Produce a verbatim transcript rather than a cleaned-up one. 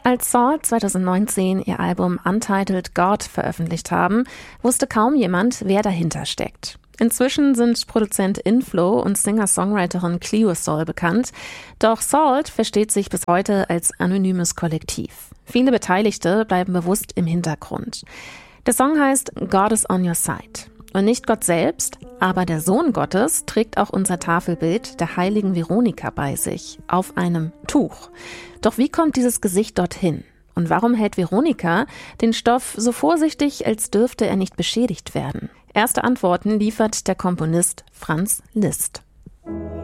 Als Salt zweitausendneunzehn ihr Album Untitled God veröffentlicht haben, wusste kaum jemand, wer dahinter steckt. Inzwischen sind Produzent Inflo und Singer-Songwriterin Cleo Sol bekannt. Doch Salt versteht sich bis heute als anonymes Kollektiv. Viele Beteiligte bleiben bewusst im Hintergrund. Der Song heißt God is on your side. Und nicht Gott selbst, aber der Sohn Gottes trägt auch unser Tafelbild der heiligen Veronika bei sich, auf einem Tuch. Doch wie kommt dieses Gesicht dorthin? Und warum hält Veronika den Stoff so vorsichtig, als dürfte er nicht beschädigt werden? Erste Antworten liefert der Komponist Franz Liszt.